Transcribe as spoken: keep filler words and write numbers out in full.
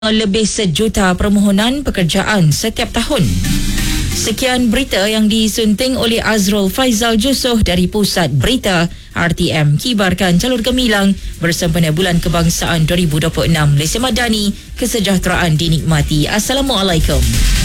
lebih sejuta permohonan pekerjaan setiap tahun. Sekian berita yang disunting oleh Azrul Faizal Jusoh dari Pusat Berita R T M Kibarkan Jalur Gemilang bersempena Bulan Kebangsaan dua ribu dua puluh enam. Malaysia Madani, kesejahteraan dinikmati. Assalamualaikum.